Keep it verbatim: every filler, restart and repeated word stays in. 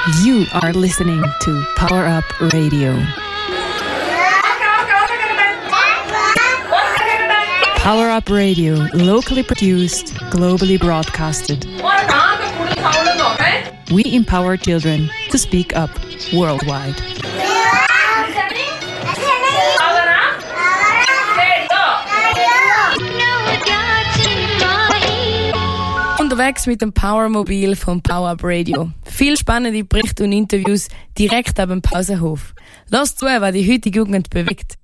You are listening to Power Up Radio. Power Up Radio, locally produced, globally broadcasted. We empower children to speak up worldwide. Unterwegs mit dem Powermobil vom Power Up Radio. Viel spannende Berichte und Interviews direkt ab dem Pausenhof. Lasst zu, was die heutige Jugend bewegt.